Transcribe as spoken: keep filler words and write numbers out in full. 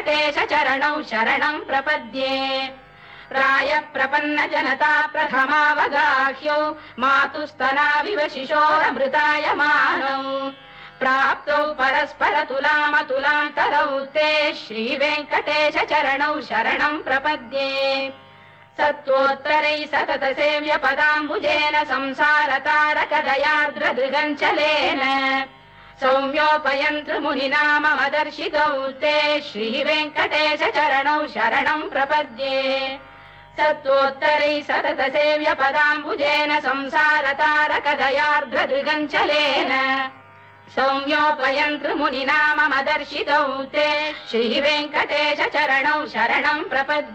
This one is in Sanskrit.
श्रीवेङ्कटेश चरणौ शरणं प्रपद्ये प्राय प्रपन्न जनता प्रथमावगाह्यौ मातुस्तनाविव शिशोरमृतायमानौ प्राप्तौ परस्पर तुलामतुलान्तरौ ते श्रीवेङ्कटेश चरणौ शरणं प्रपद्ये सत्त्वोत्तरै सतत सेव्य पदाम्बुजेन संसारतारकदयार्द्रदृगञ्चलेन सौम्योपयन्तृ मुनिनाम मदर्शितौ ते श्रीवेङ्कटेश चरणौ शरणं प्रपद्ये सत्त्वोत्तरै सतत सेव्य पदाम्बुजेन संसारतारकदयार्द्रदृगञ्चलेन सौम्योपयन्तृ मुनिनाम मदर्शितौ ते श्रीवेङ्कटेश चरणौ शरणं प्रपद्ये।